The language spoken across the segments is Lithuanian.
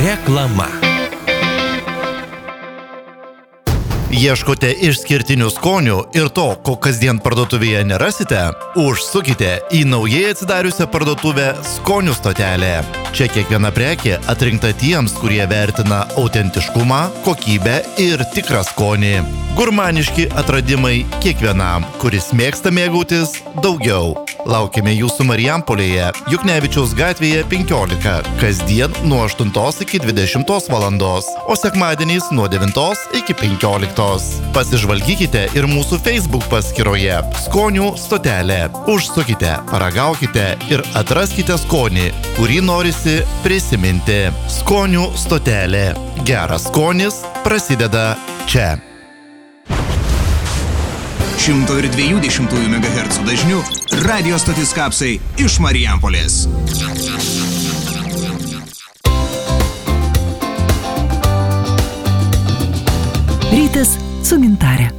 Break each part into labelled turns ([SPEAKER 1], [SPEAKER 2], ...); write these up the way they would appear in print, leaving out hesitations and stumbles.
[SPEAKER 1] Reklama.
[SPEAKER 2] Ieškote išskirtinių skonių ir to, ko kasdien parduotuvėje nerasite? Užsukite į naujai atsidariusią parduotuvę Skonių stotelė. Čia kiekviena prekė atrinkta tiems, kurie vertina autentiškumą, kokybę ir tikrą skonį. Gurmaniški atradimai kiekvienam, kuris mėgsta mėgautis daugiau. Laukiame jūsų Marijampolėje, Juknevičiaus gatvėje 15, kasdien nuo 8 iki 20 valandos, o sekmadieniais nuo 9 iki 15. Pasižvalgykite ir mūsų Facebook paskyroje Skonių stotelė. Užsukite, paragaukite ir atraskite skonį, kurį norisi prisiminti. Skonių stotelė. Geras skonis prasideda čia.
[SPEAKER 3] 120 MHz dažniu radio stotis Kapsai iš Marijampolės.
[SPEAKER 4] Rytas su Gintare.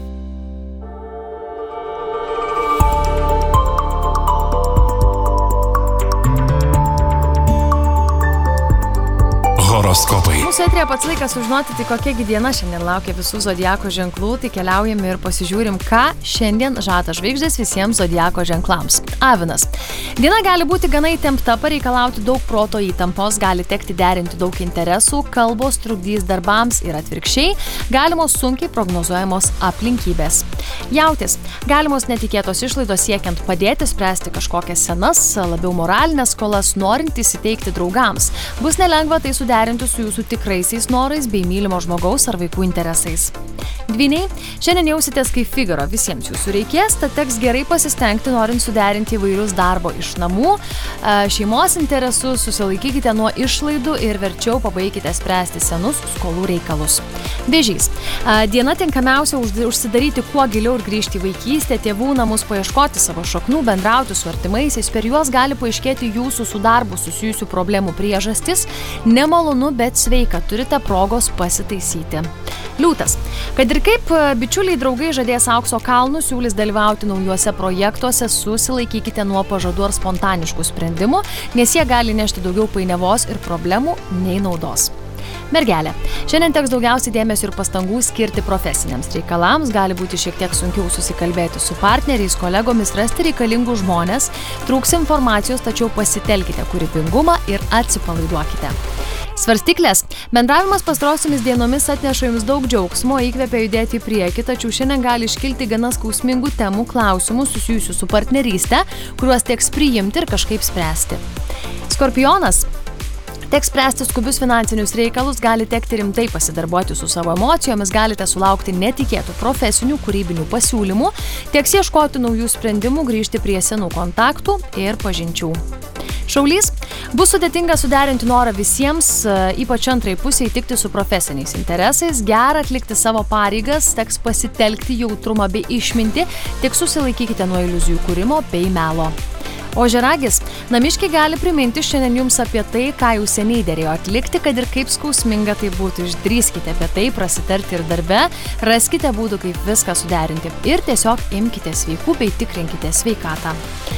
[SPEAKER 1] Horoskopai.
[SPEAKER 5] Mūsų eterėje pats laikas sužinoti, tai kokia diena šiandien laukia visų zodiako ženklų, tai keliaujam ir pasižiūrim, ką šiandien žada žvaigždės visiems zodiako ženklams. Avinas. Diena gali būti gana įtempta, pareikalauti daug proto įtampos, gali tekti derinti daug interesų, kalbos trukdys darbams ir atvirkščiai, galimos sunkiai prognozuojamos aplinkybės. Jautis. Galimos netikėtos išlaidos siekiant padėti spręsti kažkokias senas, labiau moralinės skolas, norint įsiteikti draugams. Bus nelengva tai suderinti su jūsų tikraisiais norais bei mylimo žmogaus ar vaikų interesais. Dvyniai. Šiandien jausitės kaip Figaro, visiems jūsų reikės, tad teks gerai pasistengti, norint suderinti įvairius darbo iš namų, šeimos interesus, susilaikykite nuo išlaidų ir verčiau pabaikite spręsti senus skolų reikalus. Vėžys. Diena tinkamiausia užsidaryti kuo giliau ir grįžti į vaikystę, tėvų namus, paieškoti savo šaknų, bendrauti su artimaisiais, per juos gali paaiškėti jūsų su darbu susijusių problemų priežastis, nemalonu, bet sveika, turite progos pasitaisyti. Liūtas. Kad ir kaip bičiuliai draugai žadės aukso kalnus, siūlys dalyvauti naujuose projektuose, susilaikykite nuo pažadų ar spontaniškų sprendimų, nes jie gali nešti daugiau painiavos ir problemų nei naudos. Mergelė. Šiandien teks daugiausiai dėmesio ir pastangų skirti profesiniams reikalams, gali būti šiek tiek sunkiau susikalbėti su partneriais, kolegomis, rasti reikalingų žmonės, trūks informacijos, tačiau pasitelkite kūrybingumą ir atsipalaiduokite. Svarstyklės. Bendravimas pastarosiomis dienomis atneša jums daug džiaugsmo, įkvepia judėti į priekį, tačiau šiandien gali iškilti gana skausmingų temų, klausimų susijusių su partneryste, kuriuos teks priimti ir kažkaip spręsti. Skorpionas. Teks spręsti skubius finansinius reikalus, gali tekti rimtai pasidarbuoti su savo emocijomis, galite sulaukti netikėtų profesinių, kūrybinių pasiūlymų, teks ieškoti naujų sprendimų, grįžti prie senų kontaktų ir pažinčių. Šaulys. Bus sudėtinga suderinti norą visiems, ypač antrai pusiai tikti su profesiniais interesais, gera atlikti savo pareigas, teks pasitelkti jautrumą bei išmintį, tik susilaikykite nuo iliuzijų kūrimo bei melo. Ožiaragis. Namiškiai gali priminti šiandien jums apie tai, ką jau seniai derėjo atlikti, kad ir kaip skausminga tai būtų. Išdrįskite apie tai, prasitarti ir darbe, raskite būdų, kaip viską suderinti ir tiesiog imkite sveikų bei tikrinkite sveikatą.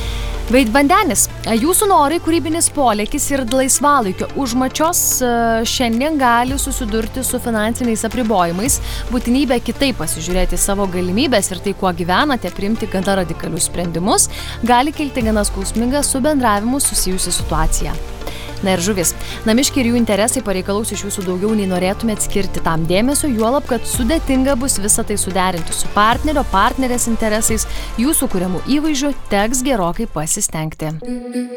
[SPEAKER 5] Vandenis. Jūsų norai, kūrybinis polėkis ir laisvalaikio užmačios šiandien gali susidurti su finansiniais apribojimais, būtinybė kitaip pasižiūrėti savo galimybės ir tai, kuo gyvenate, priimti gana radikalius sprendimus, gali kilti gana skausminga su bendravimu susijusi situacija. Na ir žuvis. Namiškiai ir jų interesai pareikalaus iš jūsų daugiau nei norėtumėt skirti tam dėmesio, juolab, kad sudėtinga bus visą tai suderinti su partnerio, partnerės interesais, jūsų kuriamų įvaizdžių teks gerokai pasistengti.